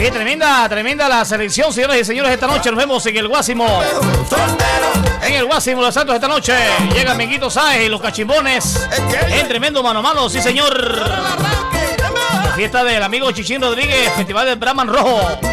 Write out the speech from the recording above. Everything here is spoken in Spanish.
Tremenda la selección, señoras y señores. Esta noche nos vemos en el Guásimo. En el Guásimo de los Santos esta noche. Llega Minguito Sáez y los Cachimbones. En tremendo mano a mano, sí señor. La fiesta del amigo Chichín Rodríguez, Festival del Brahman Rojo.